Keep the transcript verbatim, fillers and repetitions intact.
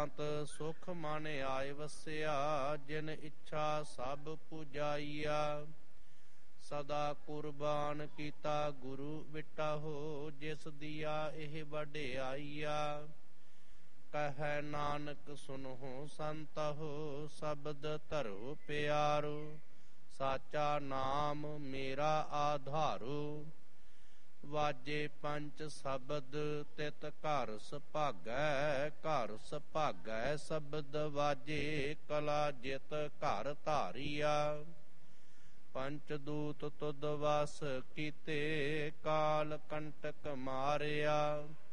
ਤਾਂਤ ਸੁਖ ਮਨ ਆਏ ਵਸਿਆ, ਜਿਨ ਇੱਛਾ ਸਭ ਪੁਜਾਈਆ। ਸਦਾ ਕੁਰਬਾਨ ਕੀਤਾ ਗੁਰੂ ਵਿਟਾ ਹੋ, ਜਿਸ ਦੀਆ ਇਹ ਵਡਿਆਈਆ। ਕਹੈ ਨਾਨਕ ਸੁਨਹੁ ਸੰਤਹੁ, ਸ਼ਬਦ ਧਰੋ ਪਿਆਰੋ। ਸਾਚਾ ਨਾਮ ਮੇਰਾ ਆਧਾਰੋ, ਵਾਜੇ ਪੰਚ ਸ਼ਬਦ ਤਿਤ ਘਰ ਸੁਭਾਗੈ। ਘਰ ਸੁਭਾਗੈ ਸ਼ਬਦ ਵਾਜੇ, ਕਲਾ ਜਿਤ ਘਰ ਧਾਰੀਆ। ਪੰਚ ਦੂਤ ਤੁਧ ਵਸ ਕੀਤੇ, ਕਾਲ ਕੰਟਕ ਮਾਰਿਆ।